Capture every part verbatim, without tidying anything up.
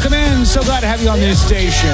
Welcome in. So glad to have you on this station.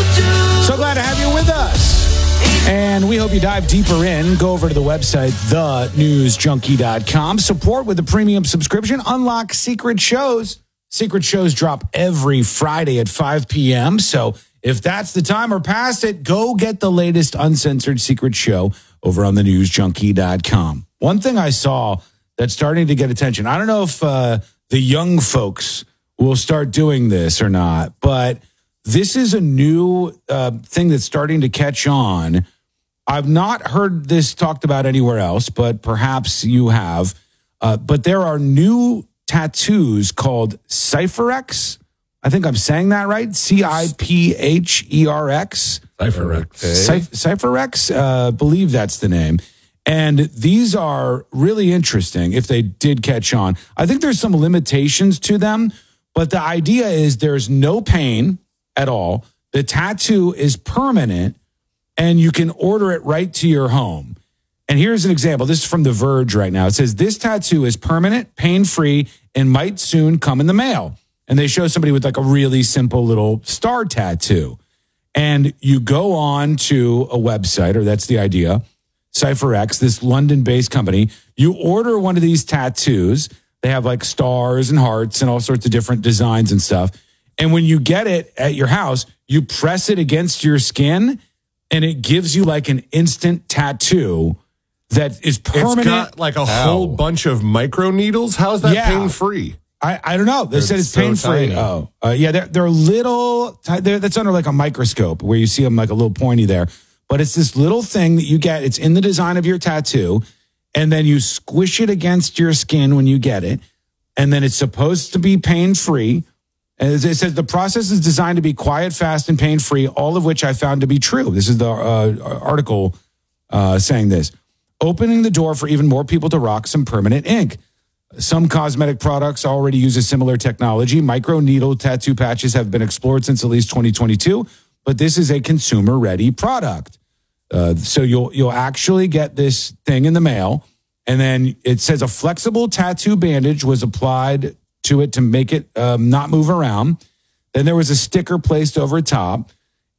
So glad to have you with us. And we hope you dive deeper in. Go over to the website, the news junkie dot com. Support with a premium subscription. Unlock secret shows. Secret shows drop every Friday at five p.m. So if that's the time or past it, go get the latest uncensored secret show over on the news junkie dot com. One thing I saw that's starting to get attention. I don't know if uh, the young folks will start doing this or not, but this is a new uh, thing that's starting to catch on. I've not heard this talked about anywhere else, but perhaps you have. Uh, but there are new tattoos called Cypher-X. I think I'm saying that right. C I P H E R X. Cypher-X. Okay. Cypher-X, uh, believe that's the name. And these are really interesting if they did catch on. I think there's some limitations to them, but the idea is there's no pain at all. The tattoo is permanent, and you can order it right to your home. And here's an example. This is from The Verge right now. It says, this tattoo is permanent, pain-free, and might soon come in the mail. And they show somebody with like a really simple little star tattoo. And you go on to a website, or that's the idea, Cypher-X, this London-based company. You order one of these tattoos. They have like stars and hearts and all sorts of different designs and stuff. And when you get it at your house, you press it against your skin, and it gives you like an instant tattoo that is permanent. It's got like a Ow. whole bunch of micro needles. How is that yeah. pain-free? I, I don't know. They they're said it's so pain-free. Tiny. Oh, uh, yeah, they're, they're little, they're, that's under like a microscope where you see them like a little pointy there. But it's this little thing that you get. It's in the design of your tattoo. And then you squish it against your skin when you get it. And then it's supposed to be pain-free. As it says, the process is designed to be quiet, fast, and pain-free, all of which I found to be true. This is the uh, article uh, saying this. Opening the door for even more people to rock some permanent ink. Some cosmetic products already use a similar technology. Micro-needle tattoo patches have been explored since at least twenty twenty-two, but this is a consumer-ready product. Uh, so you'll you'll actually get this thing in the mail, and then it says a flexible tattoo bandage was applied to it to make it um, not move around. Then there was a sticker placed over top.